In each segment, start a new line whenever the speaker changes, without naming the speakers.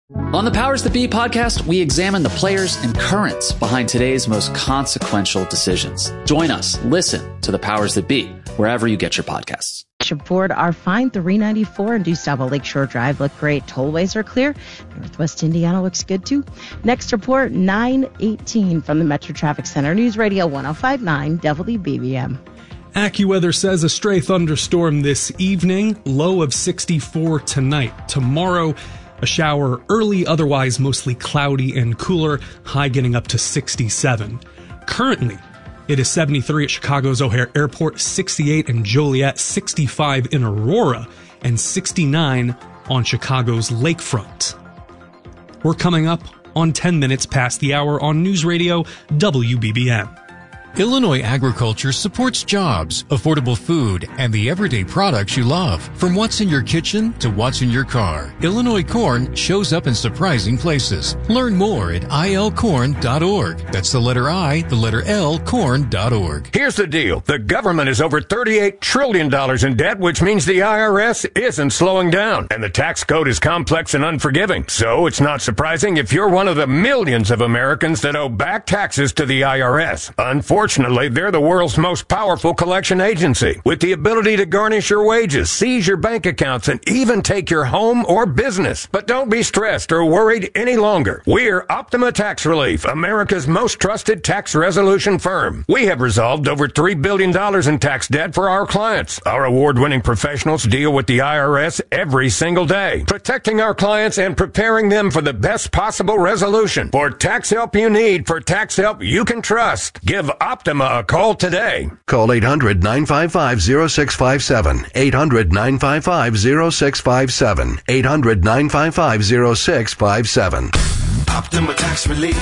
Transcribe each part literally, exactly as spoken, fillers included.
On the Powers That Be podcast, we examine the players and currents behind today's most consequential decisions. Join us. Listen to the Powers That Be wherever you get your podcasts.
Aboard our fine three ninety-four and due south of Lakeshore Drive look great. Tollways are clear. Northwest Indiana looks good too. Next report, nine eighteen from the Metro Traffic Center. News Radio one oh five point nine W B B M.
AccuWeather says a stray thunderstorm this evening, low of sixty-four tonight. Tomorrow, a shower early, otherwise mostly cloudy and cooler, high getting up to sixty-seven. Currently, it is seventy-three at Chicago's O'Hare Airport, sixty-eight in Joliet, sixty-five in Aurora, and sixty-nine on Chicago's lakefront. We're coming up on ten minutes past the hour on News Radio W B B M.
Illinois agriculture supports jobs, affordable food, and the everyday products you love. From what's in your kitchen to what's in your car, Illinois corn shows up in surprising places. Learn more at I L corn dot org. That's the letter I, the letter L, corn dot org.
Here's the deal. The government is over thirty-eight trillion dollars in debt, which means the I R S isn't slowing down. And the tax code is complex and unforgiving. So it's not surprising if you're one of the millions of Americans that owe back taxes to the I R S. Unfortunately, Fortunately, they're the world's most powerful collection agency with the ability to garnish your wages, seize your bank accounts, and even take your home or business. But don't be stressed or worried any longer. We're Optima Tax Relief, America's most trusted tax resolution firm. We have resolved over three billion dollars in tax debt for our clients. Our award-winning professionals deal with the I R S every single day, protecting our clients and preparing them for the best possible resolution. For tax help you need, for tax help you can trust, give Optima a call today.
Call eight hundred, nine five five, oh six five seven. eight hundred, nine five five, oh six five seven. eight hundred, nine five five, oh six five seven.
Optima Tax Relief.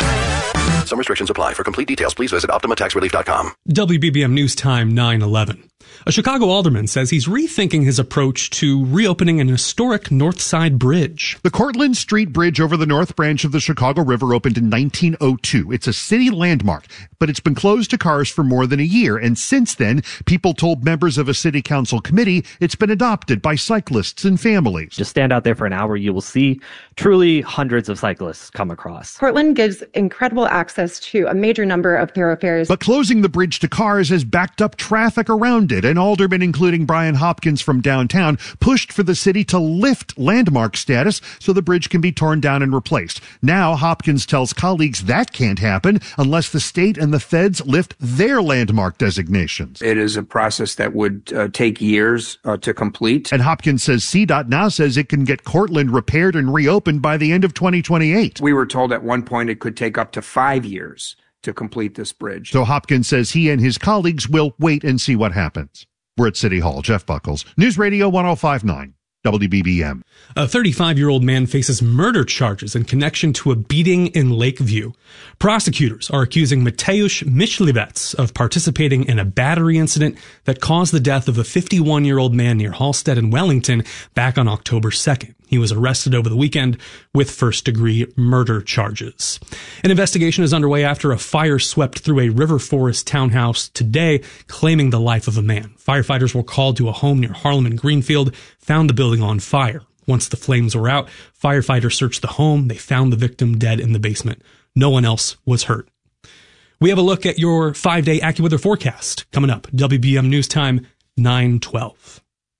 Some restrictions apply. For complete details, please visit optima tax relief dot com.
W B B M News Time nine eleven. A Chicago alderman says he's rethinking his approach to reopening an historic North Side Bridge.
The Cortlandt Street Bridge over the North Branch of the Chicago River opened in nineteen oh two. It's a city landmark, but it's been closed to cars for more than a year. And since then, people told members of a city council committee it's been adopted by cyclists and families.
Just stand out there for an hour. You will see truly hundreds of cyclists come across.
Cortlandt gives incredible access to a major number of thoroughfares.
But closing the bridge to cars has backed up traffic around it. And aldermen, including Brian Hopkins from downtown, pushed for the city to lift landmark status so the bridge can be torn down and replaced. Now, Hopkins tells colleagues that can't happen unless the state and the feds lift their landmark designations.
It is a process that would uh, take years uh, to complete.
And Hopkins says C DOT now says it can get Cortlandt repaired and reopened by the end of twenty twenty-eight.
We were told at one point it could take up to five years to complete this bridge.
So Hopkins says he and his colleagues will wait and see what happens. We're at City Hall. Jeff Buckles, News Radio one oh five point nine. W B B M.
A thirty-five-year-old man faces murder charges in connection to a beating in Lakeview. Prosecutors are accusing Mateusz Myśliwec of participating in a battery incident that caused the death of a fifty-one-year-old man near Halstead and Wellington back on October second. He was arrested over the weekend with first-degree murder charges. An investigation is underway after a fire swept through a River Forest townhouse today, claiming the life of a man. Firefighters were called to a home near Harlem and Greenfield, found the building on fire. Once the flames were out, firefighters searched the home. They found the victim dead in the basement. No one else was hurt. We have a look at your five-day AccuWeather forecast coming up. W B M News Time, nine twelve.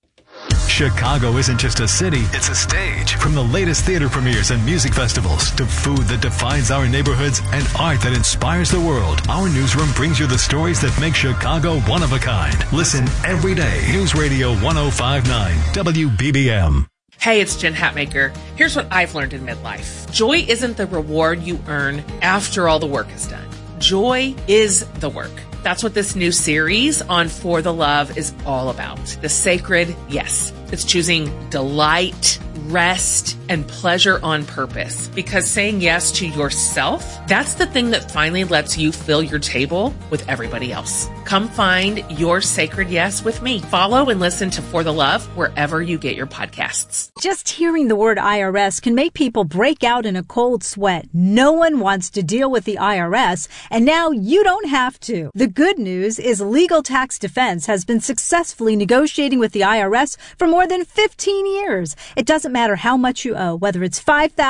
Chicago isn't just a city, it's a stage. From the latest theater premieres and music festivals to food that defines our neighborhoods and art that inspires the world, our newsroom brings you the stories that make Chicago one of a kind. Listen every day. News Radio one oh five point nine W B B M.
Hey, it's Jen Hatmaker. Here's what I've learned in midlife. Joy isn't the reward you earn after all the work is done. Joy is the work. That's what this new series on For the Love is all about. The sacred yes. It's choosing delight, rest, and pleasure on purpose. Because saying yes to yourself, that's the thing that finally lets you fill your table with everybody else. Come find your sacred yes with me. Follow and listen to For the Love wherever you get your podcasts.
Just hearing the word I R S can make people break out in a cold sweat. No one wants to deal with the I R S, and now you don't have to. The good news is Legal Tax Defense has been successfully negotiating with the I R S for more than fifteen years. It doesn't matter how much you owe, whether it's five thousand dollars